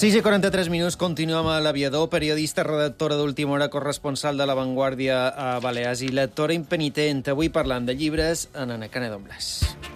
6:43, continuem a l'Aviador, periodista, redactora d'Última Hora, corresponsal de La Vanguardia a Balears i lectora impenitent. Avui parlant de llibres en Ana Canedo Blas.